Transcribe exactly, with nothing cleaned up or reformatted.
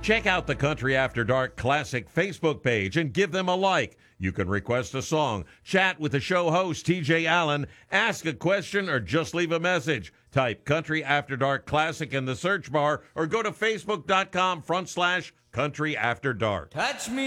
Check out the Country After Dark Classic Facebook page and give them a like. You can request a song, chat with the show host, T J Allen, ask a question, or just leave a message. Type Country After Dark Classic in the search bar or go to facebook.com front slash Country After Dark. Touch me.